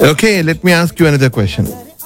Okay, let me ask you another question.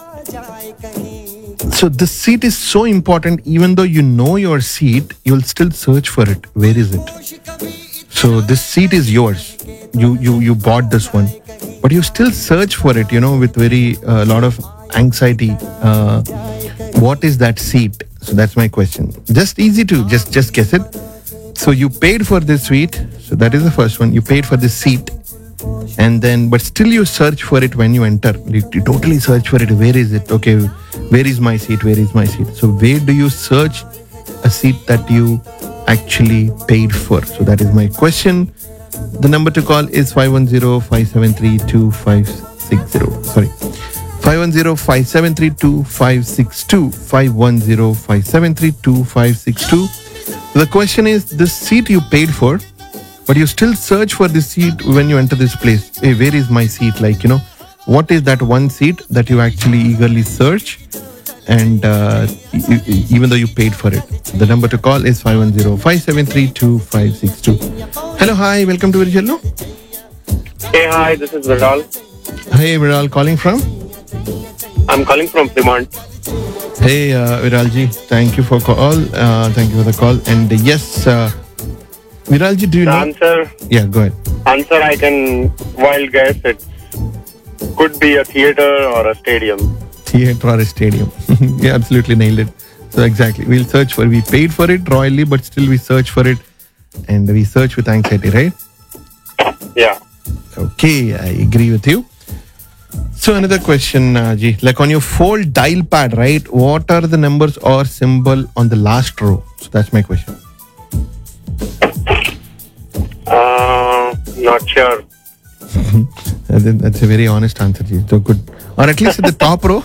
So this seat is so important. Even though you know your seat, you'll still search for it. Where is it? So this seat is yours. You bought this one, but you still search for it. With very lot of anxiety. What is that seat? So that's my question. Just easy to just guess it. So you paid for this seat. So that is the first one. You paid for this seat. And then, but still you search for it when you enter. You totally search for it. Where is it? Okay, where is my seat? Where is my seat? So where do you search a seat that you actually paid for? So that is my question. The number to call is 510-573-2560. Sorry, 510-573-2562. 510-573-2562. The question is, the seat you paid for, but you still search for this seat when you enter this place. Hey, where is my seat? What is that one seat that you actually eagerly search, and even though you paid for it? The number to call is 510-573-2562. Hello, hi, welcome to Virgilno. Hey, hi, this is Viral. Hey, Viral, calling from? I'm calling from Fremont. Hey, Viralji, thank you for call. Thank you for the call. And yes, Viralji, do you The know? answer, Yeah, go ahead. I can wild guess. It could be a theater or a stadium. Theatre or a stadium. You absolutely nailed it. So exactly, we paid for it royally, but still we search for it, and we search with anxiety, right? Yeah. Okay, I agree with you. So another question, Ji, like on your fold dial pad, right? What are the numbers or symbol on the last row? So that's my question. Not sure. That's a very honest answer, Ji. So good. Or at least at the top row.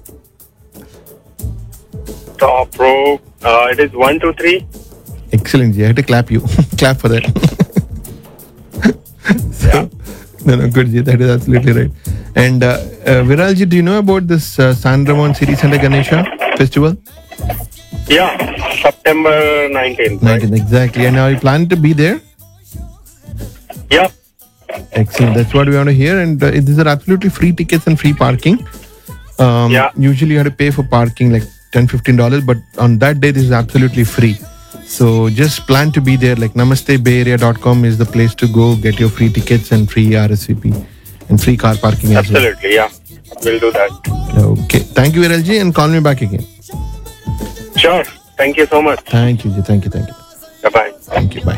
Top row. It is 1, 2, 3. Excellent, Ji. I had to clap you. Clap for that. Yeah. No, good, Ji. That is absolutely right. And Viralji, do you know about this San Ramon City Center Ganesha festival? Yeah. September 19th. 19th, exactly. And are you planning to be there? Yeah. Excellent. That's what we want to hear. And these are absolutely free tickets and free parking. Yeah. Usually you have to pay for parking like $10-15, but on that day, this is absolutely free. So just plan to be there. Like namastebayarea.com is the place to go, get your free tickets and free RSVP and free car parking as well. Absolutely. Yeah. We'll do that. Okay. Thank you, Viralji, and call me back again. Sure. Thank you so much. Thank you, Ji. Thank you. Bye-bye. Thank you. Bye.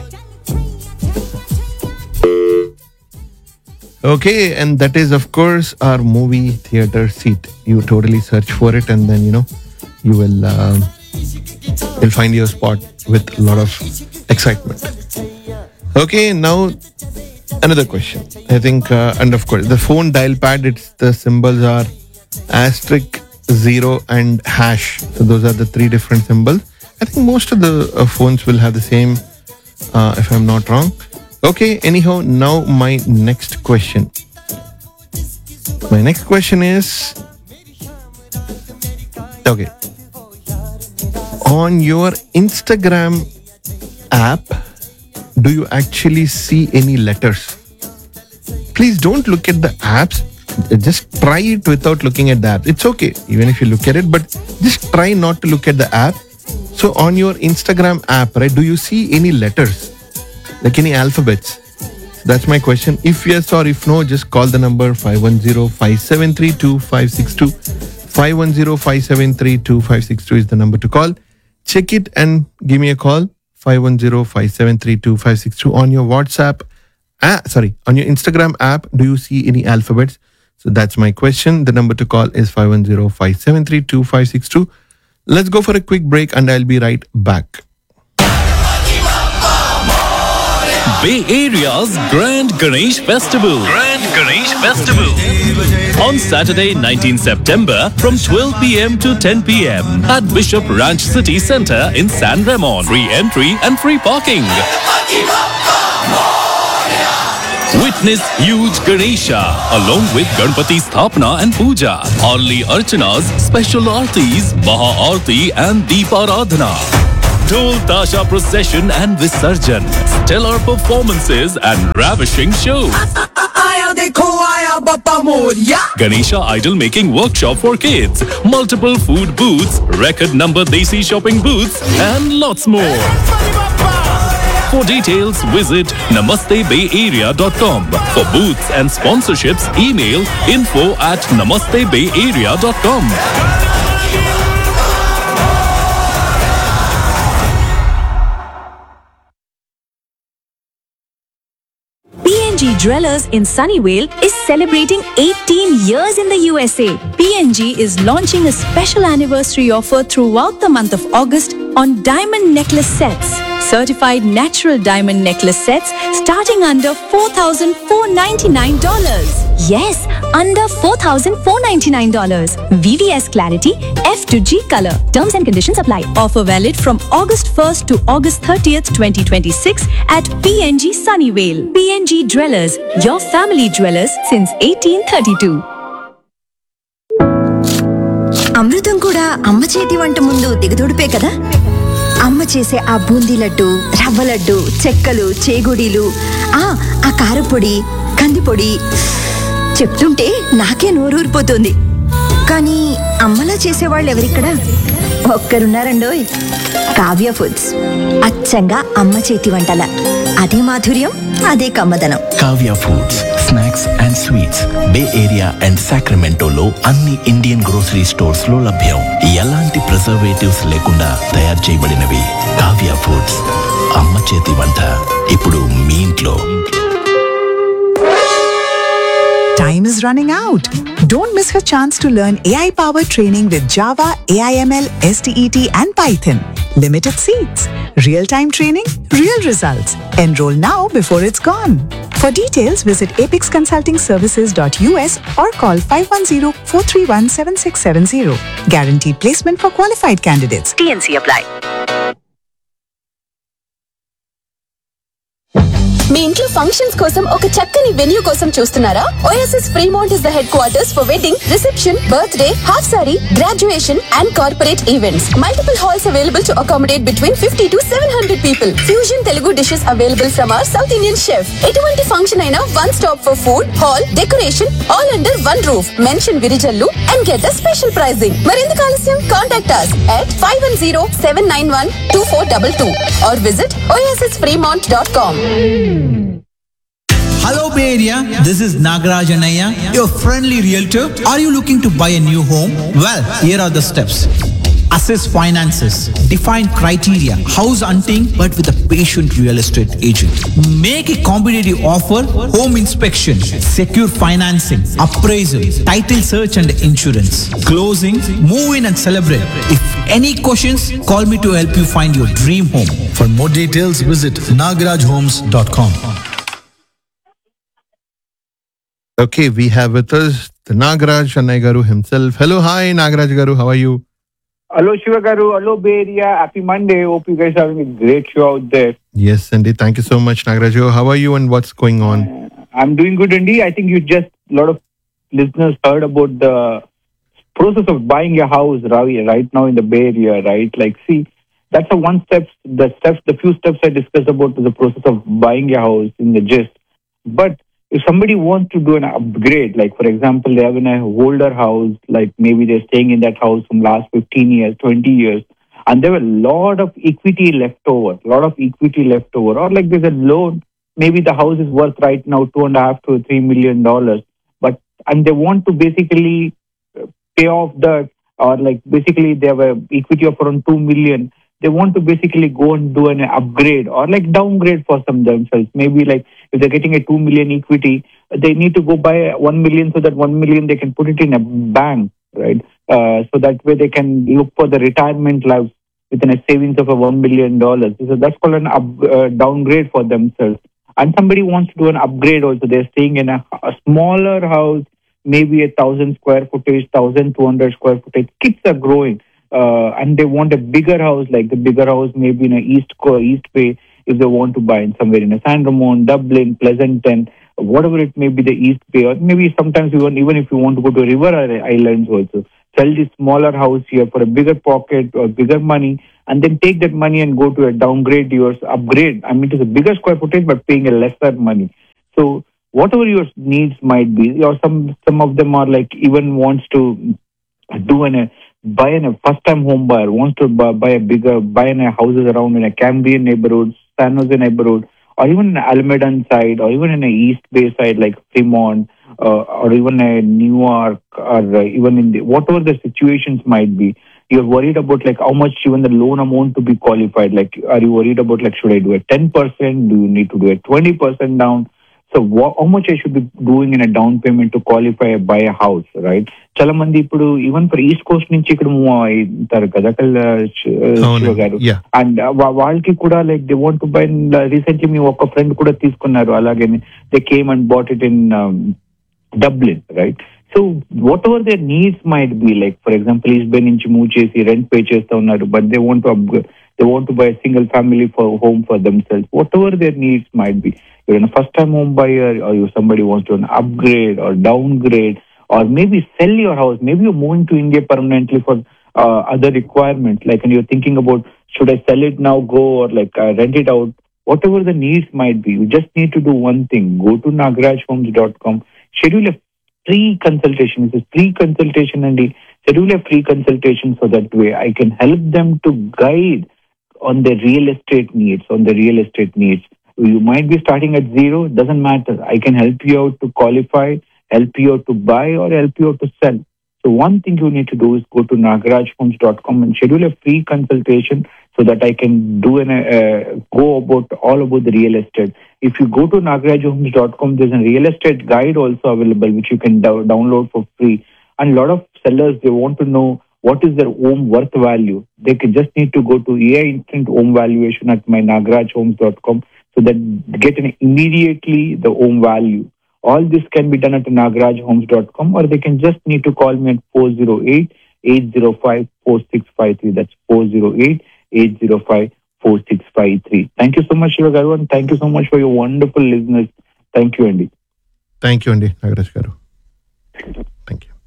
Okay, and that is, of course, our movie theater seat. You totally search for it, and then you will you'll find your spot with a lot of excitement. Okay, now another question. I think, and of course, the phone dial pad. The symbols are asterisk, 0, and hash. So those are the three different symbols. I think most of the phones will have the same, if I'm not wrong. Okay, anyhow, now my next question. My next question is, okay, on your Instagram app, do you actually see any letters? Please don't look at the apps. Just try it without looking at the app. It's okay, even if you look at it, but just try not to look at the app. So on your Instagram app, right, do you see any letters? Like any alphabets? That's my question. If yes or if no, just call the number 510-573-2562. 510-573-2562 is the number to call. Check it and give me a call. 510-573-2562 on your WhatsApp. On your Instagram app, do you see any alphabets? So that's my question. The number to call is 510-573-2562. Let's go for a quick break and I'll be right back. Bay Area's Grand Ganesh Festival. On Saturday, 19 September from 12 p.m. to 10 p.m. at Bishop Ranch City Center in San Ramon. Free entry and free parking. Witness huge Ganesha along with Ganpati Sthapana and Puja, Arli Archanas, special Aartis, Maha Aarti and Deeparadhana. Dhol Tasha procession and Visarjan, stellar performances and ravishing shows. आया देखो आया Ganesha idol making workshop for kids, multiple food booths, record number Desi shopping booths, and lots more. For details, visit namastebayarea.com. For booths and sponsorships, email info@namastebayarea.com. PNG Dwellers in Sunnyvale is celebrating 18 years in the USA. PNG is launching a special anniversary offer throughout the month of August on diamond necklace sets. Certified natural diamond necklace sets starting under $4,499. Yes, under $4,499. VVS clarity, F to G color. Terms and conditions apply. Offer valid from August 1st to August 30th, 2026 at PNG Sunnyvale. PNG Dwellers, your family dwellers since 1832. అమృతం కూడా అమ్మ చేతి వంట ముందు దిగదొడిపే కదా. అమ్మ చేసే ఆ బూందీ లడ్డు, రవ్వ లడ్డు, చెక్కలు, చేగుడీలు, ఆ కారపొడి, కందిపొడి చెప్తుంటే నాకే నోరూరిపోతుంది. కానీ అమ్మలా చేసేవాళ్ళు ఎవరిక్కడ? ఒక్కరున్నారండోయ్, కావ్య ఫుడ్స్. అచ్చంగా అమ్మ చేతి వంటల అదే మాధుర్యం, అదే కమ్మదనం. Kavya foods, snacks and sweets, bay area and సాక్రమెంటోలో అన్ని ఇండియన్ గ్రోసరీ స్టోర్స్ లో లభ్యం. ఎలాంటి ప్రిజర్వేటివ్స్ లేకుండా తయారు చేయబడినవి. కావ్య ఫుడ్స్, అమ్మ చేతి వంట ఇప్పుడు మీ ఇంట్లో. Time is running out. Don't miss your chance to learn AI-powered training with Java, AIML, STET and Python. Limited seats. Real-time training, real results. Enroll now before it's gone. For details, visit apexconsultingservices.us or call 510-431-7670. Guaranteed placement for qualified candidates. TNC apply. మీ ఇంట్లో functions కోసం ఒక చక్కని venue కోసం చూస్తున్నారా? OSS Fremont is the head quarters for wedding, reception, birthday, half sorry, graduation and corporate events. Multiple halls available to accommodate between 50 to 700 people. Fusion Telugu dishes available from our South Indian chef. ఎటువంటి function అయినా one stop for food, hall, decoration, all under one roof. Mention Virijallu and get the special pricing. మరెందుకు ఆలస్యం? Contact us at 510-791-2422 or visit ossfremont.com. Hello Bay Area, this is Nagaraj Anaya, your friendly realtor. Are you looking to buy a new home? Well, here are the steps. Assess finances, define criteria, house hunting but with a patient real estate agent. Make a competitive offer, home inspection, secure financing, appraisal, title search and insurance, closing, move in and celebrate. If any questions, call me to help you find your dream home. For more details, visit nagarajhomes.com. Okay, we have with us the Nagaraj Annai Garu himself. Hello, hi Nagaraj Garu, how are you? Hello, Shiva Garu. Hello, Bay Area. Happy Monday. Hope you guys are having a great show out there. Yes, indeed. Thank you so much, Nagaraj. How are you and what's going on? I'm doing good, Andy. I think a lot of listeners heard about the process of buying a house, Ravi, right now in the Bay Area, right? Like, see, that's the few steps I discussed about the process of buying a house in the gist. But if somebody wants to do an upgrade, like for example, they have an older house, like maybe they're staying in that house from last 15 years, 20 years, and there were a lot of equity left over, or like there's a loan, maybe the house is worth right now $2.5 to $3 million, and they want to basically pay off that, or like basically they have a equity of around 2 million. They want to basically go and do an upgrade or like downgrade for some themselves. Maybe like if they're getting a 2 million equity, they need to go buy 1 million so that 1 million they can put it in a bank, right? So that way they can look for the retirement life within a savings of $1 million. So that's called an downgrade for themselves. And somebody wants to do an upgrade also. They're staying in a smaller house, maybe 1,000 square footage, 1,200 square footage. Kids are growing. And they want a bigger house, like the bigger house maybe in a East Bay, if they want to buy in somewhere in a San Ramon, Dublin, Pleasanton, whatever it may be, the East Bay, or maybe sometimes even if you want to go to River Islands also, sell this smaller house here for a bigger pocket or bigger money, and then take that money and go to a downgrade yours, upgrade. I mean, it's a bigger square footage, but paying a lesser money. So whatever your needs might be, or some of them are like even wants to buy a first time home buyer wants to buy a houses around in a Cambrian neighborhood, San Jose neighborhood, or even in Almeida side, or even in a East Bay side like Fremont, or even a Newark, or even in the whatever the situations might be. You're worried about like how much even the loan amount to be qualified. Like, are you worried about like, should I do a 10%? Do you need to do a 20% down? So how much I should be doing in a down payment to qualify buy a house, right? చాలా మంది ఇప్పుడు even for east Coast నుంచి ఇక్కడ move అవుతారు కదా శివ గారు, and వాళ్ళకి కూడా like they want to buy. Recently మీ ఒక ఫ్రెండ్ కూడా తీసుకున్నారు అలాగే, they came and bought it in Dublin, right? So whatever their needs might be, like for example, East Bay నుంచి మూవ్ చేసి రెంట్ పే చేస్తూ ఉన్నారు, but they want to buy a single family home for themselves. Whatever their needs might be, you're a first time home buyer, or somebody wants to upgrade or downgrade, or maybe sell your house. Maybe you're moving to India permanently for other requirements, like, and you're thinking about, should I sell it now, go, or like rent it out. Whatever the needs might be, you just need to do one thing: go to nagrajhomes.com, schedule a free consultation. It's a free consultation, and schedule a free consultation, so that way I can help them to guide on their real estate needs. You might be starting at zero, doesn't matter. I can help you out to qualify, help you out to buy, or help you out to sell. So one thing you need to do is go to nagrajhomes.com and schedule a free consultation, so that I can go all about the real estate. If you go to nagrajhomes.com, there's a real estate guide also available, which you can download for free. And a lot of sellers, they want to know what is their home worth value. They can just need to go to AI Instant Home Valuation at my nagrajhomes.com, so that they get immediately the home value. All this can be done at nagrajhomes.com, or they can just need to call me at 408-805-4653. That's 408-805-4653. Thank you so much, Shiva Garu, and thank you so much for your wonderful listeners. Thank you, Andy. Thank you, Andy. Nagaraj Garu. Thank you.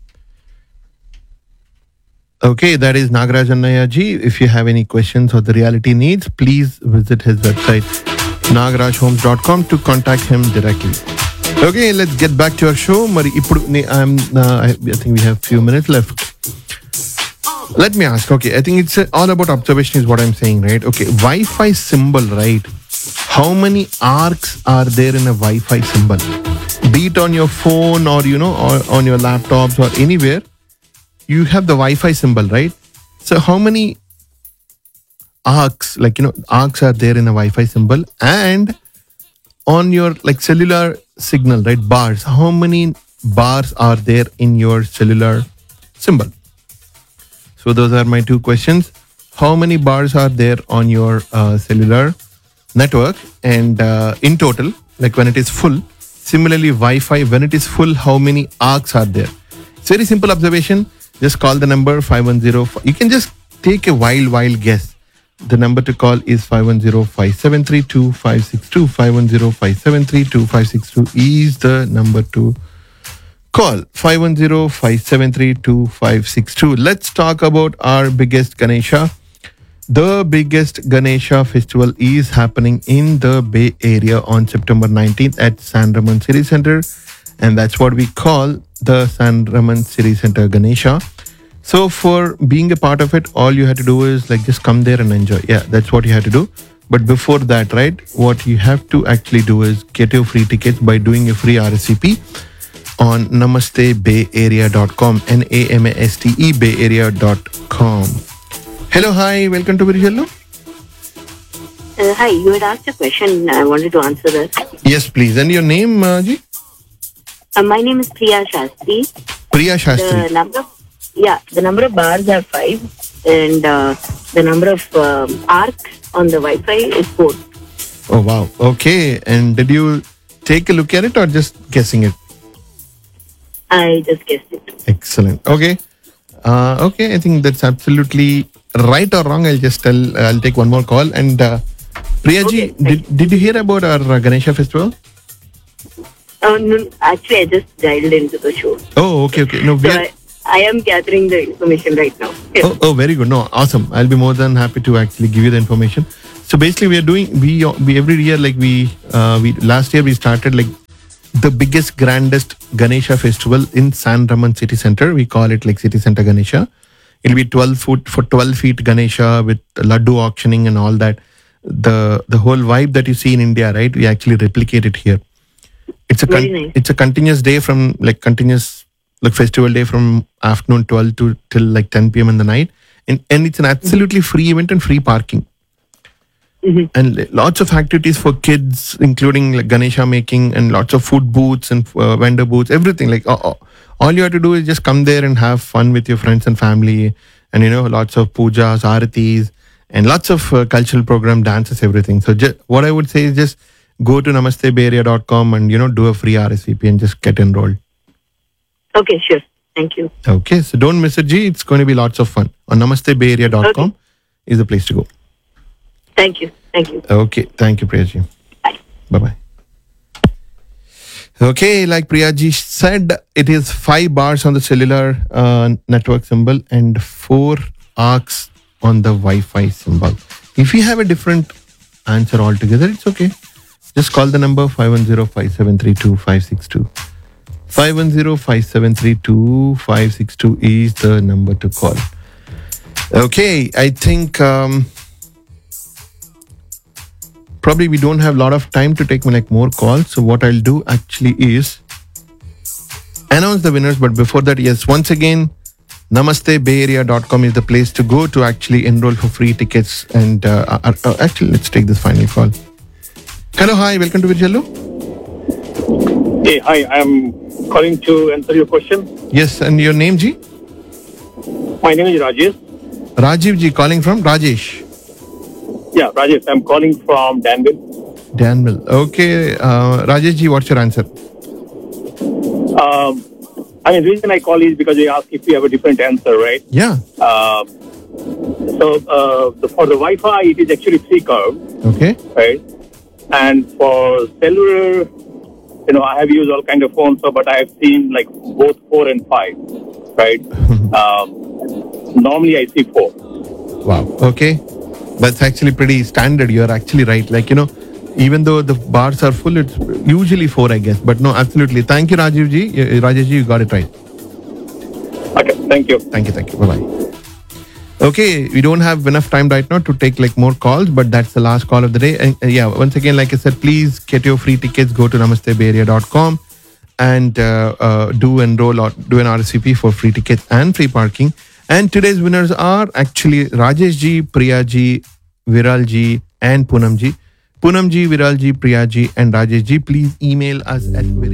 Okay, that is Nagaraj Annaya ji. If you have any questions or the reality needs, please visit his website nagrajhomes.com to contact him directly. Okay, let's get back to our show. Mari ippudu I think we have few minutes left. Let me ask. Okay, I think it's all about observation is what I'm saying, right? Okay, Wi-Fi symbol, right? How many arcs are there in a Wi-Fi symbol? Be it on your phone, or or on your laptops, or anywhere, you have the Wi-Fi symbol, right? So how many arcs, arcs are there in a Wi-Fi symbol? And on your cellular signal, right, bars, how many bars are there in your cellular symbol? So those are my two questions. How many bars are there on your cellular network? And in total, like when it is full, similarly Wi-Fi, when it is full, how many arcs are there? It's very simple observation. Just call the number 510. You can just take a wild guess. The number to call is 510-573-2562. 510-573-2562 is the number to call. 510-573-2562. Let's talk about our biggest Ganesha. The biggest Ganesha festival is happening in the Bay Area on September 19th at San Ramon City Center. And that's what we call the San Ramon City Center Ganesha. So for being a part of it, all you have to do is just come there and enjoy. Yeah, that's what you have to do. But before that, right, what you have to actually do is get your free tickets by doing a free RSVP on namastebayarea.com, NAMASTE bayarea.com. Hello, hi, welcome to Virijallo. Hi, you had asked a question. I wanted to answer that. Yes, please. And your name, Ji? My name is Priya Shastri. Priya Shastri. The number of bars are 5, and the number of arcs on the Wi-Fi is 4. Oh, wow. Okay. And did you take a look at it or just guessing it? I just guessed it. Excellent. Okay. Okay. I think that's absolutely right or wrong. I'll take one more call. And Priya ji, did you hear about our Ganesha festival? No, actually, I just dialed into the show. Oh, okay. No, I am gathering the information right now. Yes. Oh, very good. No, awesome. I'll be more than happy to actually give you the information. So basically, we are doing we every year we last year we started the biggest, grandest Ganesha festival in San Ramon City Center. We call it like City Center Ganesha. It'll be 12 feet Ganesha with laddu auctioning and all that. The whole vibe that you see in India, right? We actually replicate it here. It's a Very nice. continuous day from festival day from afternoon 12 to till like 10 p.m. in the night, and it's an absolutely free event and free parking. And lots of activities for kids, including like Ganesha making and lots of food booths and vendor booths, everything. Like all you have to do is just come there and have fun with your friends and family, and lots of pujas, aaratis, and lots of cultural program, dances, everything. So what I would say is just go to namastebayarea.com and do a free RSVP and just get enrolled. Okay, sure. Thank you. Okay, so don't miss it, G. It's going to be lots of fun. On namastebayarea.com is the place to go. Thank you. Thank you. Okay, thank you, Priyaji. Bye. Bye-bye. Okay, like Priyaji said, it is 5 bars on the cellular network symbol and 4 arcs on the Wi-Fi symbol. If you have a different answer altogether, it's okay. Just call the number 510-5732-562. 510-5732-562 is the number to call. Okay, I think probably we don't have a lot of time to take more calls. So what I'll do actually is announce the winners. But before that, yes, once again, namastebayarea.com is the place to go to actually enroll for free tickets. And actually, let's take this final call. Hello, hi, welcome to Virjallu. Hey, hi, I'm calling to answer your question. Yes, and your name, Ji? My name is Rajesh. Rajiv Ji, calling from Rajesh. Yeah, Rajesh, I'm calling from Danville. Danville. Okay, Rajesh Ji, what's your answer? The reason I call is because they ask if you have a different answer, right? Yeah. For the Wi-Fi, it is actually 3 curve. Okay. Right? And for cellular, I have used all kind of phones, but I have seen like both 4 and 5, right? Normally I see 4. Wow. Okay. That's actually pretty standard. You're actually right. Like, even though the bars are full, it's usually 4, I guess. But no, absolutely. Thank you, Rajesh Ji. Rajesh Ji, you got it right. Okay. Thank you. Thank you. Bye-bye. Okay, we don't have enough time right now to take more calls, but that's the last call of the day. And once again, like I said, please get your free tickets. Go to namastebayarea.com and do enroll or do an RSVP for free tickets and free parking. And today's winners are actually Rajesh Ji, Priya Ji, Viral Ji, and Poonam Ji. Poonam Ji, Viral Ji, Priya Ji, and Rajesh Ji, please email us at